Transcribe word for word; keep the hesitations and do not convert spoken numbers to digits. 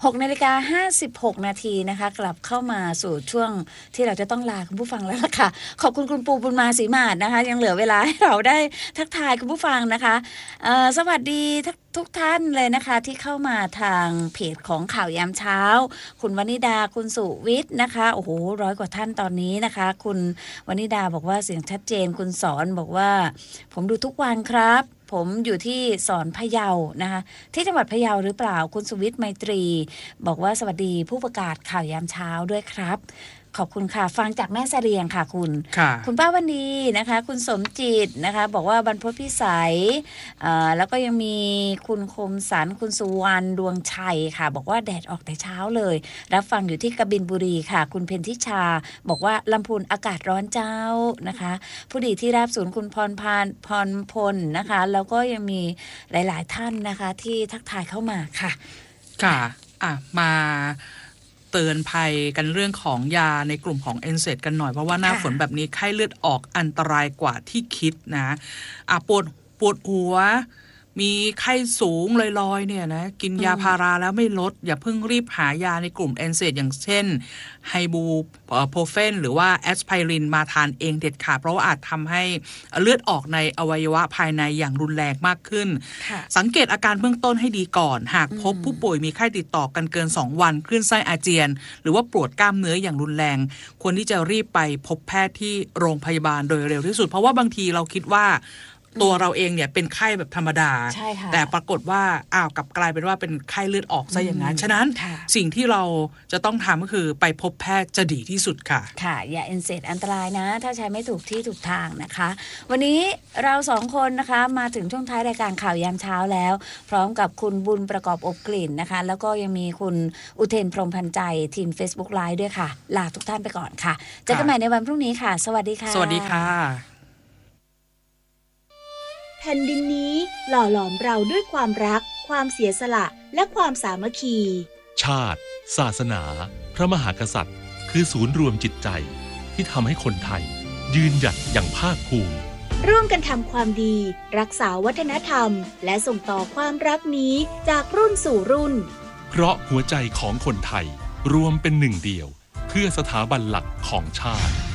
หกนาฬิกาห้าสิบหกนาทีนะคะกลับเข้ามาสู่ช่วงที่เราจะต้องลาคุณผู้ฟังแล้วล่ะค่ะขอบคุณคุณปูบุญมาศรีมาศนะคะยังเหลือเวลาให้เราได้ทักทายคุณผู้ฟังนะคะเอ่อสวัสดีทุกท่านเลยนะคะที่เข้ามาทางเพจของข่าวยามเช้าคุณวนิดาคุณสุวิทย์นะคะโอ้โหร้อยกว่าท่านตอนนี้นะคะคุณวนิดาบอกว่าเสียงชัดเจนคุณสอนบอกว่าผมดูทุกวันครับผมอยู่ที่สอนพะเยานะคะที่จังหวัดพะเยาหรือเปล่าคุณสุวิทย์ไมตรีบอกว่าสวัสดีผู้ประกาศข่าวยามเช้าด้วยครับขอบคุณค่ะฟังจากแม่เสรียงค่ะคุณคุณป้าวันดีนะคะคุณสมจิตนะคะบอกว่าบรรพตพิสัยแล้วก็ยังมีคุณคมสันคุณสุวรรณดวงชัยค่ะบอกว่าแดดออกแต่เช้าเลยรับฟังอยู่ที่กบินบุรีค่ะคุณเพนทิชาบอกว่าลำพูนอากาศร้อนเจ้านะคะผู้ดีที่ราบศูนย์คุณพรพานพรพลนะคะแล้วก็ยังมีหลายๆท่านนะคะที่ทักทายเข้ามาค่ะค่ะอ่ะมาเตือนภัยกันเรื่องของยาในกลุ่มของ เอ็น เซด กันหน่อยเพราะว่าหน้าฝนแบบนี้ไข้เลือดออกอันตรายกว่าที่คิดนะอ่ะปวดปวดหัวมีไข้สูงลอยๆเนี่ยนะกินยาพาราแล้วไม่ลดอย่าเพิ่งรีบหายาในกลุ่ม เอ็น เซด อย่างเช่นไฮบูโพรเฟนหรือว่าแอสไพรินมาทานเองเด็ดขาดเพราะว่าอาจทำให้เลือดออกในอวัยวะภายในอย่างรุนแรงมากขึ้นสังเกตอาการเบื้องต้นให้ดีก่อนหากพบผู้ป่วยมีไข้ติดต่อกันเกินสองวันคลื่นไส้อาเจียนหรือว่าปวดกล้ามเนื้ออย่างรุนแรงควรที่จะรีบไปพบแพทย์ที่โรงพยาบาลโดยเร็วที่สุดเพราะว่าบางทีเราคิดว่าตัวเราเองเนี่ยเป็นไข้แบบธรรมดาแต่ปรากฏว่าอ้าวกลับกลายเป็นว่าเป็นไข้เลือดออกซะอย่างนั้นฉะนั้นสิ่งที่เราจะต้องทำก็คือไปพบแพทย์จะดีที่สุดค่ะค่ะยาเอ็นเซดอันตรายนะถ้าใช้ไม่ถูกที่ถูกทางนะคะวันนี้เราสองคนนะคะมาถึงช่วงท้ายรายการข่าวยามเช้าแล้วพร้อมกับคุณบุญประกอบอบกลิ่นนะคะแล้วก็ยังมีคุณอุเทนพรหมพันใจทีม Facebook Live ด้วยค่ะลาทุกท่านไปก่อนค่ะเจอกันใหม่ในวันพรุ่งนี้ค่ะสวัสดีค่ะสวัสดีค่ะแผ่นดินนี้หล่อหลอมเราด้วยความรักความเสียสละและความสามัคคีชาติศาสนาพระมหากษัตริย์คือศูนย์รวมจิตใจที่ทำให้คนไทยยืนหยัดอย่างภาคภูมิร่วมกันทำความดีรักษาวัฒนธรรมและส่งต่อความรักนี้จากรุ่นสู่รุ่นเพราะหัวใจของคนไทยรวมเป็นหนึ่งเดียวเพื่อสถาบันหลักของชาติ